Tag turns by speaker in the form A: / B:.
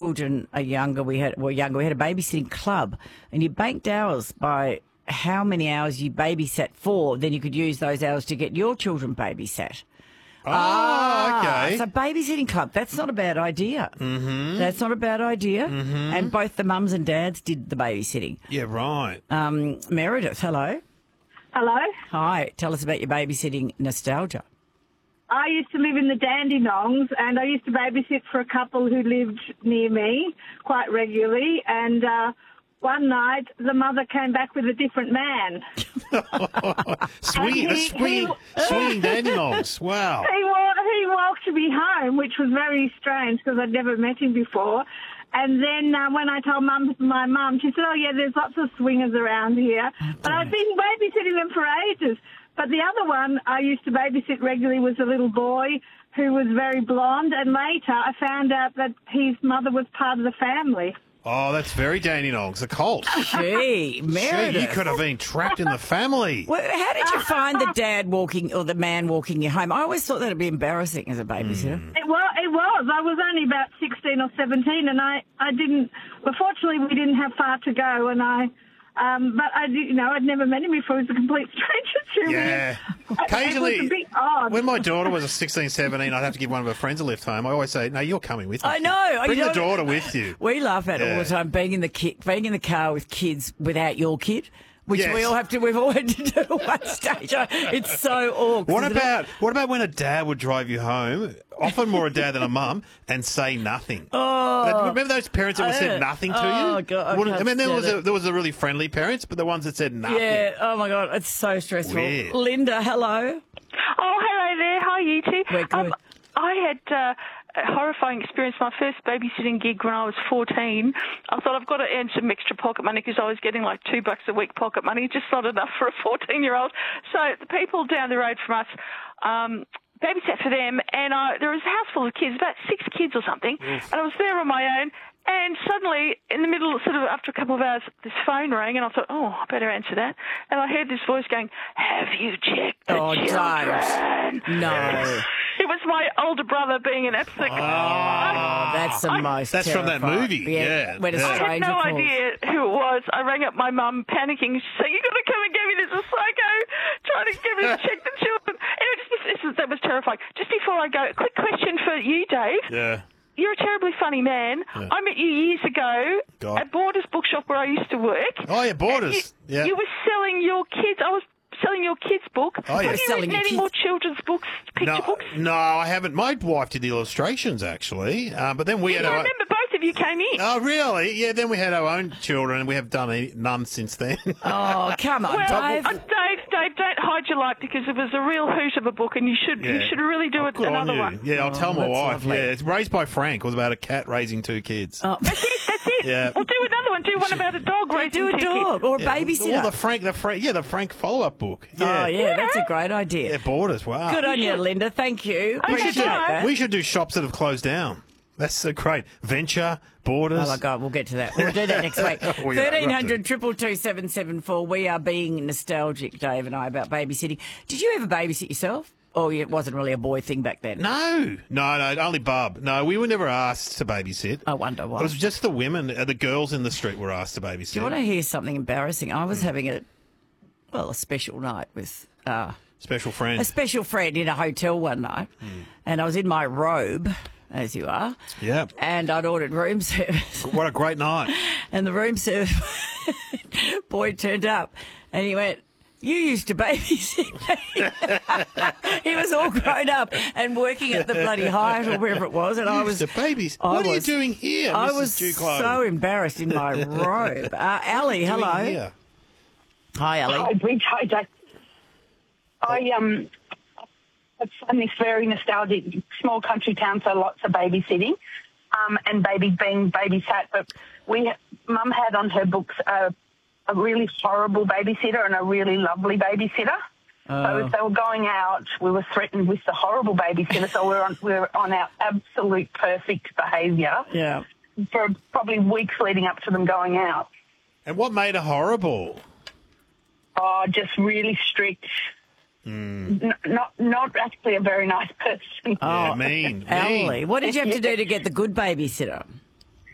A: children are younger, we had a babysitting club, and you banked hours by how many hours you babysat for. Then you could use those hours to get your children babysat.
B: Okay.
A: So babysitting club, that's not a bad idea. Mm-hmm. That's not a bad idea. Mm-hmm. And both the mums and dads did the babysitting.
B: Yeah, right.
A: Meredith, hello.
C: Hello.
A: Hi, tell us about your babysitting nostalgia.
C: I used to live in the Dandenongs, and I used to babysit for a couple who lived near me quite regularly. And one night, the mother came back with a different man.
B: Swinging Dandenongs. Wow.
C: He walked me home, which was very strange because I'd never met him before. And then when I told my mum, she said, "Oh, yeah, there's lots of swingers around here." But I'd been babysitting them for ages. But the other one I used to babysit regularly was a little boy who was very blonde. And later I found out that his mother was part of the family.
B: Oh, that's very Dandenongs, a cult.
A: Gee, Meredith.
B: You could have been trapped in the family.
A: Well, how did you find the dad walking or the man walking you home? I always thought that would be embarrassing as a babysitter.
C: It was. I was only about 16 or 17, and I didn't. Well, fortunately, we didn't have far to go, and but I'd never met him before. He was a complete stranger to me.
B: Yeah. Occasionally,
C: it was a bit odd.
B: When my daughter was 16, 17, I'd have to give one of her friends a lift home. I always say, "No, you're coming with me."
A: I know.
B: Bring the daughter with you.
A: We laugh at it all the time, being in the car with kids without your kid. Which
B: Yes.
A: we've all had to do at one stage. It's so awkward.
B: What about when a dad would drive you home, often more a dad than a mum, and say nothing?
A: Oh.
B: Remember those parents that would said nothing to you?
A: Oh, God.
B: I mean, there was the really friendly parents, but the ones that said nothing.
A: Yeah, oh my God, it's so stressful.
B: Weird.
A: Linda, hello.
D: Oh, hello there. How are you two?
A: We're good.
D: I had a horrifying experience. My first babysitting gig when I was 14. I thought I've got to earn some extra pocket money because I was getting like $2 a week pocket money, just not enough for a 14-year-old. So the people down the road from us babysat for them, and there was a house full of kids, about 6 kids or something, and I was there on my own. And suddenly, in the middle, sort of after a couple of hours, this phone rang, and I thought, oh, I better answer that. And I heard this voice going, "Have you checked the children?"
A: No.
D: It was my older brother being an absolute...
A: That's the most
B: That's from that
A: terrifying.
B: movie, yeah.
A: When a
B: Yeah.
D: I had
A: stranger
D: no
A: calls.
D: idea who it was. I rang up my mum, panicking. She said, "You've got to come and get me. There's a psycho trying to get me to check the children." Anyway, that was terrifying. Just before I go, a quick question for you, Dave.
B: Yeah.
D: You're a terribly funny man.
B: Yeah.
D: I met you years ago at Borders Bookshop where I used to work.
B: Oh, yeah, Borders.
D: You were selling your kids. I was selling your kids' book.
B: Oh, yeah.
D: Have you
A: Selling
D: written
A: your
D: any
A: kids'
D: more children's books, picture books?
B: No, I haven't. My wife did the illustrations, actually. But then we had
D: I
B: our...
D: remember both of you came in.
B: Oh, really? Yeah, then we had our own children, and we have done none since then.
A: Oh, come on,
D: Well,
A: Dave.
D: Dave, don't hide your light because it was a real hoot of a book, and you should really do
B: Good on
D: another
B: you.
D: one.
B: Yeah, I'll tell my
A: that's
B: wife.
A: lovely.
B: Yeah, it's Raised by Frank. It was about a cat raising 2 kids.
A: Oh.
D: That's it.
B: Yeah.
D: We'll do another one. Do one about a dog raising
A: Do a
D: 2
A: dog
D: kids.
A: or a
B: Yeah.
A: babysitter.
B: Well, the Frank follow-up book. Yeah.
A: Oh, yeah, that's a great idea.
B: Yeah, Borders. Wow.
A: Good on you, Linda. Thank you.
D: Okay,
A: Appreciate
D: bye.
A: that.
B: We should do shops that have closed down. That's so great. Venture, Borders.
A: Oh, my God, we'll get to that. We'll do that next week.
B: We are,
A: 1300 222 774. We are being nostalgic, Dave and I, about babysitting. Did you ever babysit yourself? Oh, it wasn't really a boy thing back then.
B: No, only Bub. No, we were never asked to babysit.
A: I wonder why.
B: It was just the women, the girls in the street were asked to babysit.
A: Do you want to hear something embarrassing? I was having a special night with
B: Special friend.
A: a special friend in a hotel one night, and I was in my robe, as you are.
B: Yeah.
A: And I'd ordered room service.
B: What a great night.
A: And the room service boy turned up, and he went, "You used to babysit me." He was all grown up and working at the bloody Hyatt or wherever it was, and I was
B: The babies. What are you doing here,
A: I
B: Mrs.
A: was
B: Duclos?
A: so embarrassed in my robe. Ali,
B: What are you
A: hello.
B: doing here?
A: Hi, Ali.
E: Hi, Bridge. Hi, Jack. I find this very nostalgic. Small country town, so lots of babysitting, and babies being babysat. But Mum had on her books a really horrible babysitter and a really lovely babysitter. So if they were going out, we were threatened with the horrible babysitter. So we were on our absolute perfect behaviour
A: Yeah.
E: for probably weeks leading up to them going out.
B: And what made her horrible?
E: Oh, just really strict. Not actually a very nice person.
B: Yeah, mean.
A: Ali, what did you have to do to get the good babysitter?